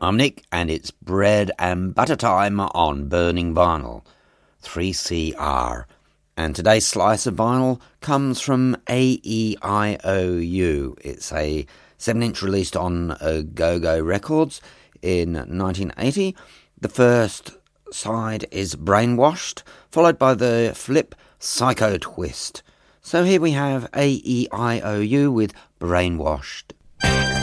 I'm Nick, and it's bread and butter time on Burning Vinyl, 3CR. And today's slice of vinyl comes from AEIOU. It's a 7-inch released on Go-Go Records in 1980. The first side is Brainwashed, followed by the flip Psycho Twist. So here we have AEIOU with Brainwashed.